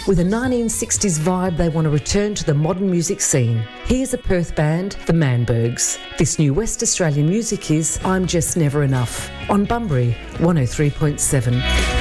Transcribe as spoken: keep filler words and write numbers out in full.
With a nineteen sixties vibe, they want to return to the modern music scene. Here's a Perth band, the Manbergs. This new West Australian music is I'm Just Never Enough on Bunbury one oh three point seven.